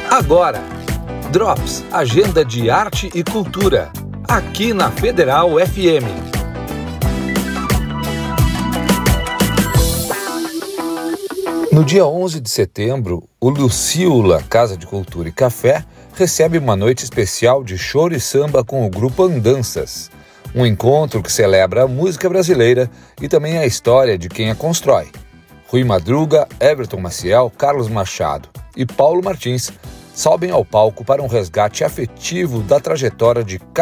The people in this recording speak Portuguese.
Agora, Drops, agenda de arte e cultura, aqui na Federal FM. No dia 11 de setembro, o Lucila Casa de Cultura e Café recebe uma noite especial de choro e samba com o grupo Andanças. Um encontro que celebra a música brasileira e também a história de quem a constrói. Rui Madruga, Everton Maciel, Carlos Machado e Paulo Martins sobem ao palco para um resgate afetivo da trajetória de